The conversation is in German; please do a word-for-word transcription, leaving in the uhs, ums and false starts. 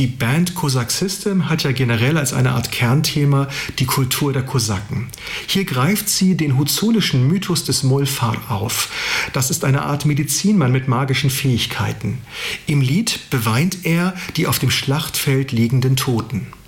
Die Band Cossack System hat ja generell als eine Art Kernthema die Kultur der Kosaken. Hier greift sie den huzulischen Mythos des Molfar auf. Das ist eine Art Medizinmann mit magischen Fähigkeiten. Im Lied beweint er die auf dem Schlachtfeld liegenden Toten.